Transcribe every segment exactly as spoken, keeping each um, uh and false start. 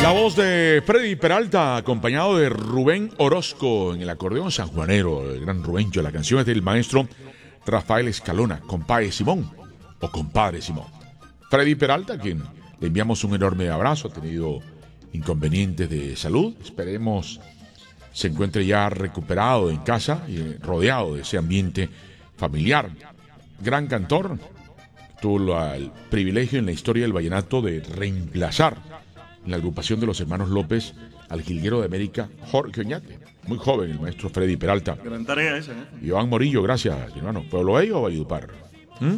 La voz de Freddy Peralta, acompañado de Rubén Orozco en el acordeón sanjuanero. El gran Rubencho. La canción es del maestro Rafael Escalona, compadre Simón o compadre Simón. Freddy Peralta, a quien le enviamos un enorme abrazo, ha tenido inconvenientes de salud. Esperemos se encuentre ya recuperado en casa y rodeado de ese ambiente familiar. Gran cantor, tuvo el privilegio en la historia del vallenato de reemplazar en la agrupación de los hermanos López al jilguero de América Jorge Oñate. Muy joven el maestro Freddy Peralta. Gran tarea esa, ¿eh? Iván Morillo, gracias, hermano. ¿Pueblo Bello o Valledupar? ¿Mm?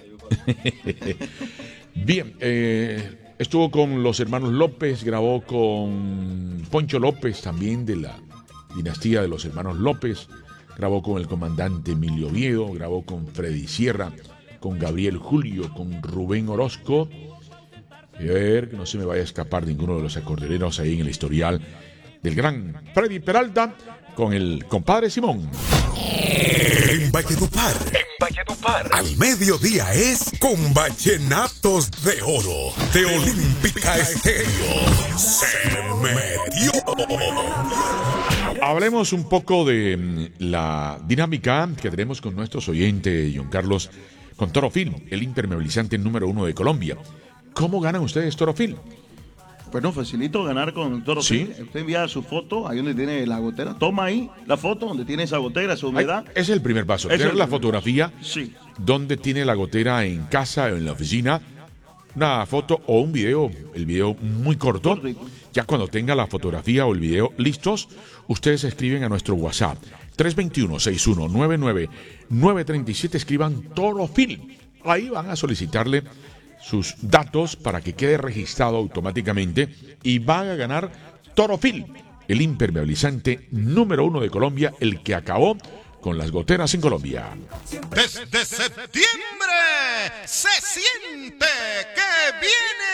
Bien, eh, estuvo con los hermanos López, grabó con Poncho López, también de la dinastía de los hermanos López, grabó con el comandante Emilio Oviedo, grabó con Freddy Sierra, con Gabriel Julio, con Rubén Orozco. Y a ver que no se me vaya a escapar ninguno de los acordeoneros ahí en el historial del gran Freddy Peralta con el compadre Simón. En Valledupar, en Valledupar, al mediodía es con Vallenatos de Oro de Olímpica Estéreo. Se metió. Hablemos un poco de la dinámica que tenemos con nuestros oyentes, John Carlos, con Toro Film, el impermeabilizante número uno de Colombia. ¿Cómo ganan ustedes Toro Film? Bueno, facilito ganar con Toro ¿Sí? Film. Usted envía su foto, ahí donde tiene la gotera. Toma ahí la foto donde tiene esa gotera, esa humedad. Ay, ese es el primer paso. Es Tener el la primer fotografía Sí. donde tiene la gotera en casa o en la oficina. Una foto o un video, el video muy corto. Cortico. Ya cuando tenga la fotografía o el video listos, ustedes escriben a nuestro WhatsApp tres dos uno, seis uno nueve nueve, nueve tres siete, escriban Toro Film. Ahí van a solicitarle sus datos para que quede registrado automáticamente y van a ganar Toro Film, el impermeabilizante número uno de Colombia, el que acabó con las goteras en Colombia. Desde septiembre se siente que viene